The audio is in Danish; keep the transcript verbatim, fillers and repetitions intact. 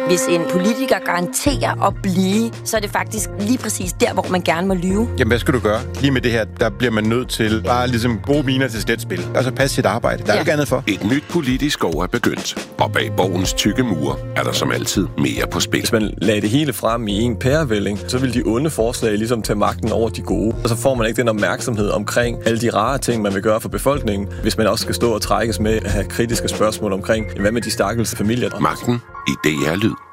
Hvis en politiker garanterer at blive, så er det faktisk lige præcis der, hvor man gerne må lyve. Jamen, hvad skal du gøre? Lige med det her, der bliver man nødt til bare ligesom gode miner til sletspil. Altså passe sit arbejde. Der er ja. jo ikke andet for. Et nyt politisk år er begyndt. Og bag borgens tykke mure er der som altid mere på spil. Hvis man lagde det hele frem i en pærevælling, så vil de onde forslag ligesom tage magten over de gode. Og så får man ikke den opmærksomhed omkring alle de rare ting, man vil gøre for befolkningen, hvis man også skal stå og trækkes med at have kritiske spørgsmål omkring, hvad med de stakkels familier. Magten i D R Lyd.